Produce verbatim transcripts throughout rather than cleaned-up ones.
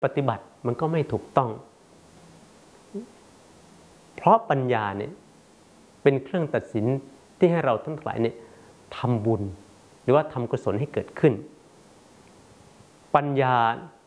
ปฏิบัติมันก็ไม่ถูกต้องเพราะปัญญาเนี่ยเป็นเครื่องตัดสินที่ให้เราทั้งหลายเนี่ยทำบุญหรือว่าทำกุศลให้เกิดขึ้นปัญญา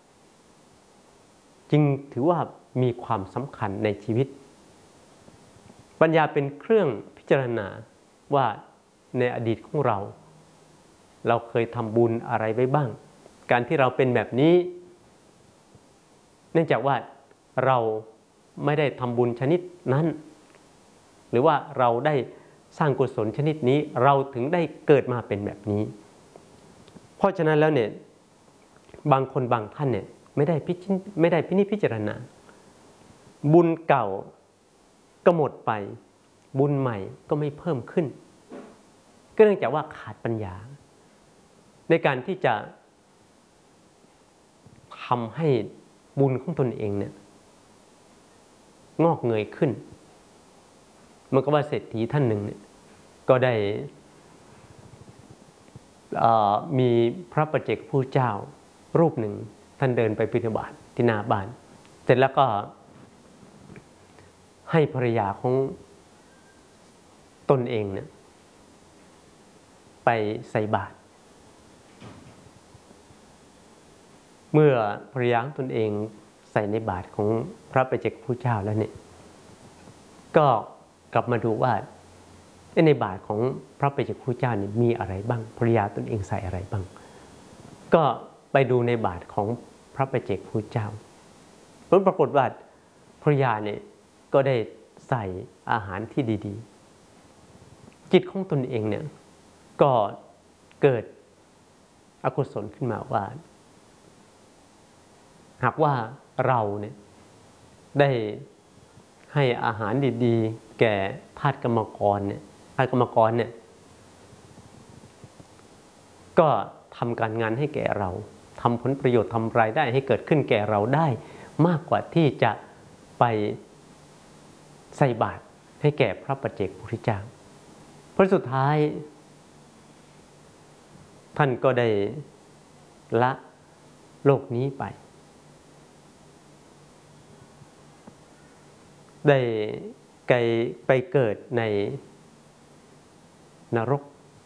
จึงถือว่ามีความสำคัญในชีวิตปัญญาเป็นเครื่องพิจารณาว่าในอดีตของเราเราเคยทำบุญอะไรไว้บ้างการที่เราเป็นแบบนี้เนื่องจากว่าเราไม่ได้ทำบุญชนิดนั้นหรือว่าเราได้สร้างกุศลชนิดนี้เราถึงได้เกิดมาเป็นแบบนี้เพราะฉะนั้นแล้วเนี่ยบางคนบางท่านเนี่ยไม่ได้พิจิตรไม่ได้พินิจพิจารณาบุญเก่าก็หมดไปบุญใหม่ก็ไม่เพิ่มขึ้นก็เนื่องจากว่าขาดปัญญาในการที่จะทำให้บุญของตนเองเนี่ยงอกเงยขึ้นมันก็ว่าเศรษฐีท่านหนึ่งเนี่ยก็ได้มีพระปัจเจกพุทธเจ้ารูปหนึ่งท่านเดินไปบิณฑบาตที่หน้าบ้านเสร็จแล้วก็ให้ภรรยาของตนเองเนี่ยไปใส่บาตรเมื่อภรรยาของตนเองใส่ในบาตรของพระปัจเจกพุทธเจ้าแล้วเนี่ยก็กลับมาดูว่าในบาตรของพระปัจเจกพุทธเจ้านี่มีอะไรบ้างภรรยาตนเองใส่อะไรบ้างก็ไปดูในบาตรของพระปัจเจกพุทธเจ้าผลปรากฏว่าภรรยาเนี่ยก็ได้ใส่อาหารที่ดีๆจิตของตนเองเนี่ยก็เกิดอกุศลขึ้นมาว่าหากว่าเราเนี่ยได้ให้อาหารดีๆแก่ทาสกรรมกรเนี่ยทาสกรรมกรเนี่ยก็ทำการงานให้แก่เราทำผลประโยชน์ทำรายได้ให้เกิดขึ้นแก่เราได้มากกว่าที่จะไปใส่บาตรให้แก่พระปัจเจกพุทธเจ้าเพราะสุดท้ายท่านก็ได้ละโลกนี้ไปได้ไปเกิดในนรก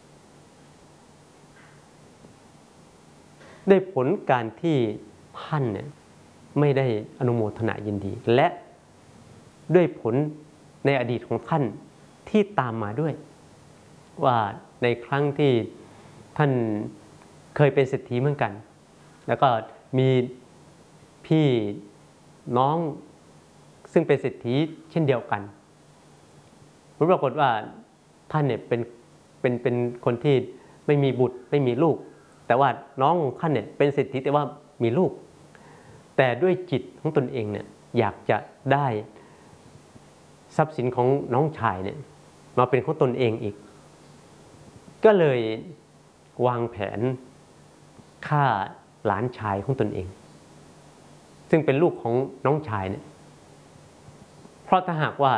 ได้ผลการที่ท่านเนี่ยไม่ได้อนุโมทนายินดีและด้วยผลในอดีตของท่านที่ตามมาด้วยว่าในครั้งที่ท่านเคยเป็นเศรษฐีเหมือนกันแล้วก็มีพี่น้องซึ่งเป็นเศรษฐีเช่นเดียวกันผลปรากฏว่าท่านเนี่ยเป็นเป็นเป็นคนที่ไม่มีบุตรไม่มีลูกแต่ว่าน้องของท่านเนี่ยเป็นเศรษฐีแต่ว่ามีลูกแต่ด้วยจิตของตนเองเนี่ยอยากจะได้ทรัพย์สินของน้องชายเนี่ยมาเป็นของตนเองอีกก็เลยวางแผนฆ่าหลานชายของตนเองซึ่งเป็นลูกของน้องชายเนี่ยเพราะถ้าหากว่า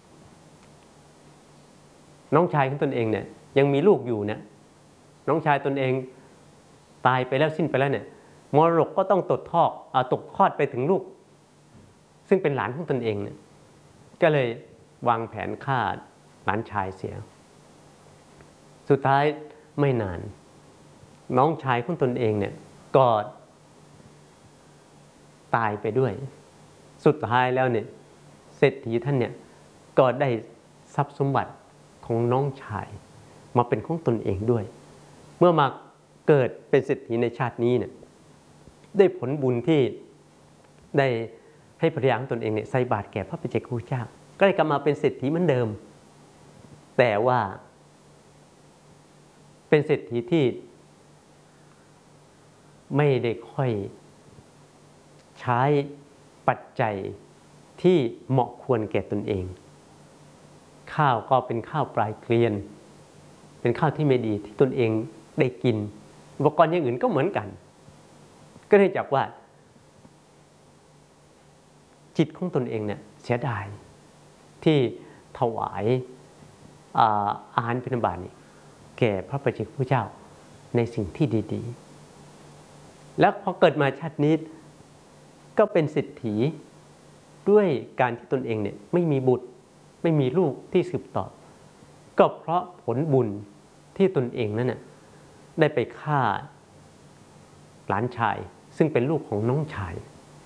น้องชายของตนเองเนี่ยยังมีลูกอยู่เนี่ยน้องชายตนเองตายไปแล้วสิ้นไปแล้วเนี่ยมรดกก็ต้องตกทอดตกทอดไปถึงลูกซึ่งเป็นหลานของตนเองเนี่ยก็เลยวางแผนฆ่าหลานชายเสียสุดท้ายไม่นานน้องชายของตนเองเนี่ยก็ตายไปด้วยสุดท้ายแล้วเนี่ยเศรษฐีท่านเนี่ยก็ได้ทรัพย์สมบัติของน้องชายมาเป็นของตนเองด้วยเมื่อมาเกิดเป็นเศรษฐีในชาตินี้เนี่ยได้ผลบุญที่ได้ให้ภรรยาของตนเองเนี่ยใส่บาตรแก่พระปัจเจกพุทธเจ้าก็ได้กลับมาเป็นเศรษฐีเหมือนเดิมแต่ว่าเป็นเศรษฐีที่ไม่ได้ค่อยใช้ปัจจัยที่เหมาะควรแก่ตนเองข้าวก็เป็นข้าวปลายเกลียนเป็นข้าวที่ไม่ดีที่ตนเองได้กินอุปกรณ์อย่างอื่นก็เหมือนกันก็เนื่องจากว่าจิตของตนเองเนี่ยเสียดายที่ถวายอาหารบิณฑบาตนี่แก่พระปัจเจกพุทธเจ้าในสิ่งที่ดีๆแล้วพอเกิดมาชาตินี้ก็เป็นเศรษฐีด้วยการที่ตนเองเนี่ยไม่มีบุตรไม่มีลูกที่สืบต่อก็เพราะผลบุญที่ตนเองนั้นน่ะได้ไปฆ่าหลานชายซึ่งเป็นลูกของน้องชาย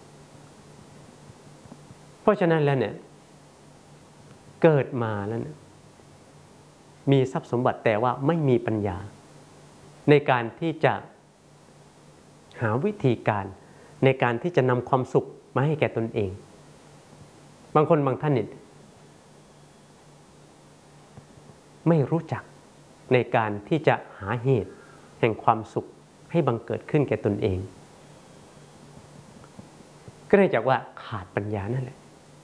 เพราะฉะนั้นแล้วเนี่ยเกิดมาแล้วเนี่ยมีทรัพย์สมบัติแต่ว่าไม่มีปัญญาในการที่จะหาวิธีการในการที่จะนำความสุขมาให้แก่ตนเองบางคนบางท่านเนี่ยไม่รู้จักในการที่จะหาเหตุแห่งความสุขให้บังเกิดขึ้นแก่ตนเองก็เนื่องจากว่าขาดปัญญานั่นแหละ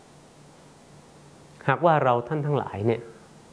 หากว่าเราท่านทั้งหลายเนี่ย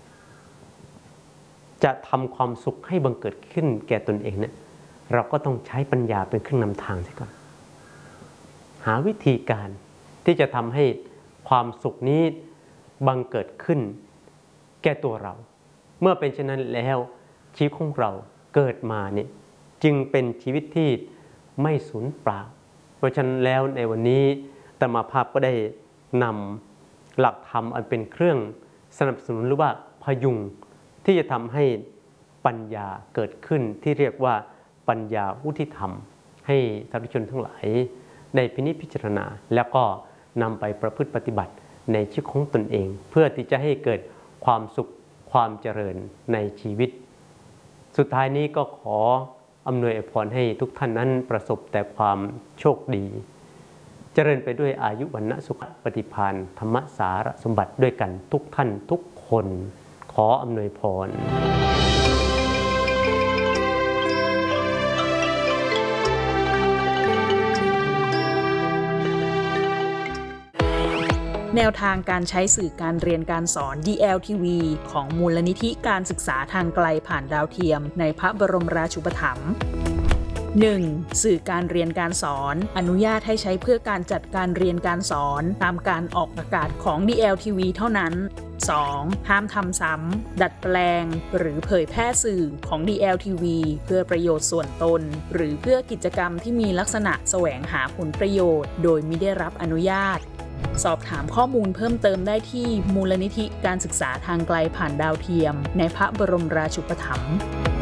จะทำความสุขให้บังเกิดขึ้นแก่ตนเองเนี่ยเราก็ต้องใช้ปัญญาเป็นเครื่องนำทางเสียก่อนหาวิธีการที่จะทำให้ความสุขนี้บังเกิดขึ้นแก่ตัวเราเมื่อเป็นเช่นนั้นแล้วชีวิตของเราเกิดมาเนี่ยจึงเป็นชีวิตที่ไม่สูญเปล่าเพราะฉะนั้นแล้วในวันนี้อาตมาภาพก็ได้นำหลักธรรมอันเป็นเครื่องสนับสนุนหรือว่าพยุงที่จะทำให้ปัญญาเกิดขึ้นที่เรียกว่าปัญญาวุฒิธรรมให้สาธุชนทั้งหลายได้พินิจพิจารณาแล้วก็นำไปประพฤติปฏิบัติในชีวิตของตนเองเพื่อที่จะให้เกิดความสุขความเจริญในชีวิตสุดท้ายนี้ก็ขออำนวยอวยพรให้ทุกท่านนั้นประสบแต่ความโชคดีเจริญไปด้วยอายุวรรณสุขปฏิภาณธรรมสารสมบัติด้วยกันทุกท่านทุกคนขออำนวยพรแนวทางการใช้สื่อการเรียนการสอน ดี แอล ที วี ของมูลนิธิการศึกษาทางไกลผ่านดาวเทียมในพระบรมราชูปถัมภ์ หนึ่ง. สื่อการเรียนการสอนอนุญาตให้ใช้เพื่อการจัดการเรียนการสอนตามการออกอากาศของ ดี แอล ที วี เท่านั้น สอง. ห้ามทำซ้ำดัดแปลงหรือเผยแพร่สื่อของ ดี แอล ที วี เพื่อประโยชน์ส่วนตนหรือเพื่อกิจกรรมที่มีลักษณะแสวงหาผลประโยชน์โดยมิได้รับอนุญาตสอบถามข้อมูลเพิ่มเติมได้ที่มูลนิธิการศึกษาทางไกลผ่านดาวเทียมในพระบรมราชูปถัมภ์